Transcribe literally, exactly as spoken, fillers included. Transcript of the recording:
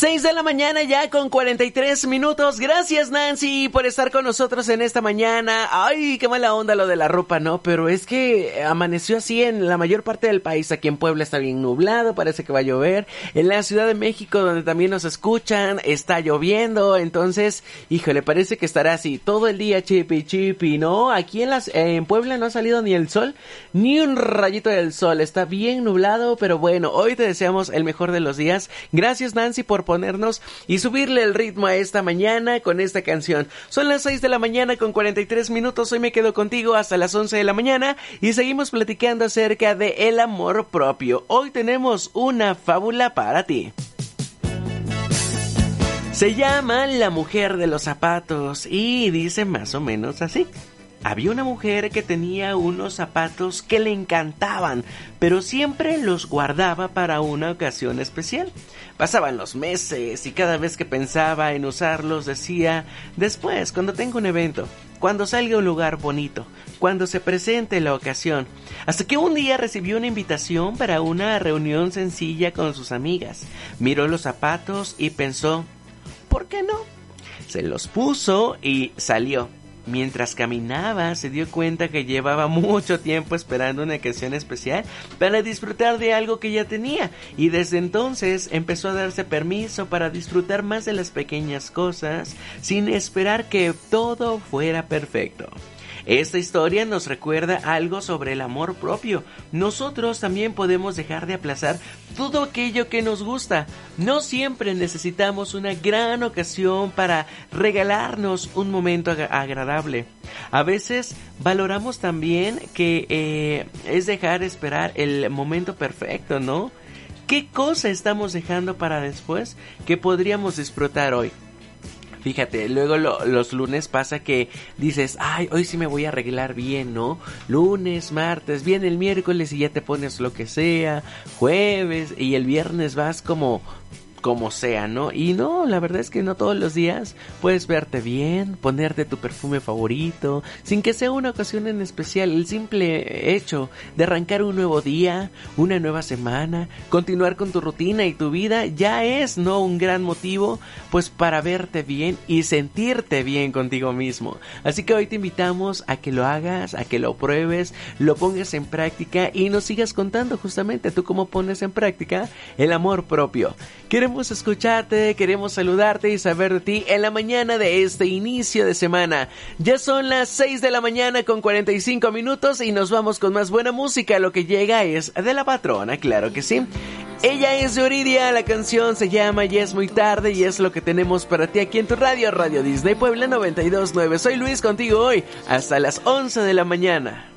seis de la mañana ya con cuarenta y tres minutos. Gracias, Nancy, por estar con nosotros en esta mañana. Ay, qué mala onda lo de la ropa, ¿no? Pero es que amaneció así en la mayor parte del país. Aquí en Puebla está bien nublado, parece que va a llover. En la Ciudad de México, donde también nos escuchan, está lloviendo. Entonces, híjole, parece que estará así todo el día chipi chipi, ¿no? Aquí en, las, eh, en Puebla no ha salido ni el sol, ni un rayito del sol. Está bien nublado, pero bueno, hoy te deseamos el mejor de los días. Gracias, Nancy, por ponernos y subirle el ritmo a esta mañana con esta canción. Son las seis de la mañana con cuarenta y tres minutos. Hoy me quedo contigo hasta las once de la mañana y seguimos platicando acerca de el amor propio. Hoy tenemos una fábula para ti. Se llama La mujer de los zapatos y dice más o menos así. Había una mujer que tenía unos zapatos que le encantaban, pero siempre los guardaba para una ocasión especial. Pasaban los meses y cada vez que pensaba en usarlos decía, después, cuando tenga un evento, cuando salga a un lugar bonito, cuando se presente la ocasión. Hasta que un día recibió una invitación para una reunión sencilla con sus amigas. Miró los zapatos y pensó, ¿por qué no? Se los puso y salió. Mientras caminaba se dio cuenta que llevaba mucho tiempo esperando una ocasión especial para disfrutar de algo que ya tenía, y desde entonces empezó a darse permiso para disfrutar más de las pequeñas cosas sin esperar que todo fuera perfecto. Esta historia nos recuerda algo sobre el amor propio. Nosotros también podemos dejar de aplazar todo aquello que nos gusta. No siempre necesitamos una gran ocasión para regalarnos un momento ag- agradable. A veces valoramos también que eh, es dejar esperar el momento perfecto, ¿no? ¿Qué cosa estamos dejando para después que podríamos disfrutar hoy? Fíjate, luego lo, los lunes pasa que dices, ay, hoy sí me voy a arreglar bien, ¿no? Lunes, martes, viene el miércoles y ya te pones lo que sea, jueves, y el viernes vas como... como sea, ¿no? Y no, la verdad es que no todos los días puedes verte bien, ponerte tu perfume favorito, sin que sea una ocasión en especial. El simple hecho de arrancar un nuevo día, una nueva semana, continuar con tu rutina y tu vida, ya es, ¿no?, un gran motivo, pues, para verte bien y sentirte bien contigo mismo. Así que hoy te invitamos a que lo hagas, a que lo pruebes, lo pongas en práctica y nos sigas contando justamente tú cómo pones en práctica el amor propio. Queremos Queremos escucharte, queremos saludarte y saber de ti en la mañana de este inicio de semana. Ya son las seis de la mañana con cuarenta y cinco minutos y nos vamos con más buena música. Lo que llega es de La Patrona, claro que sí. Ella es Yuridia, la canción se llama Ya es muy tarde y es lo que tenemos para ti aquí en tu radio, Radio Disney Puebla noventa y dos punto nueve. Soy Luis contigo hoy hasta las once de la mañana.